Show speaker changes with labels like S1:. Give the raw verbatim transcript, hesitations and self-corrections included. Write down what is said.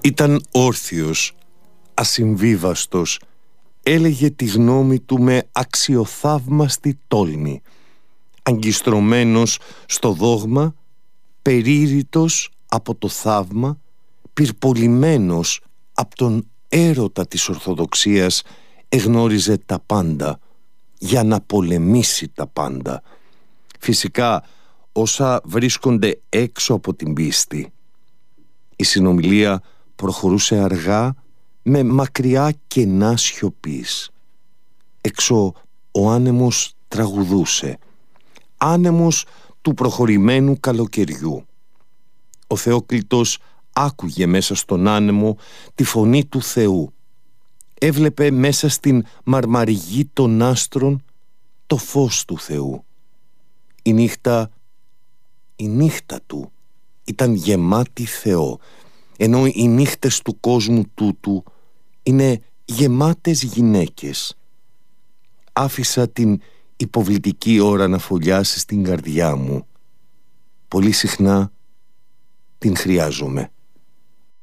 S1: Ήταν όρθιος, ασυμβίβαστος, έλεγε τη γνώμη του με αξιοθαύμαστη τόλμη, αγκιστρωμένος στο δόγμα, περίρρητος από το θαύμα, πυρπολημένος από τον έρωτα της Ορθοδοξίας, εγνώριζε τα πάντα για να πολεμήσει τα πάντα. Φυσικά όσα βρίσκονται έξω από την πίστη. Η συνομιλία προχωρούσε αργά με μακριά κενά σιωπής. Έξω ο άνεμος τραγουδούσε, άνεμος του προχωρημένου καλοκαιριού. Ο Θεόκλητος άκουγε μέσα στον άνεμο τη φωνή του Θεού. Έβλεπε μέσα στην μαρμαριγή των άστρων το φως του Θεού. Η νύχτα, η νύχτα του ήταν γεμάτη Θεό, ενώ οι νύχτες του κόσμου τούτου είναι γεμάτες γυναίκες. Άφησα την υποβλητική ώρα να φωλιάσει στην καρδιά μου. Πολύ συχνά την χρειάζομαι.